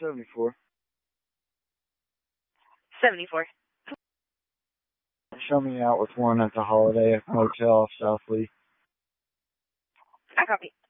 74. 74. Show me out with one at the Holiday Motel off South Lee. I copy.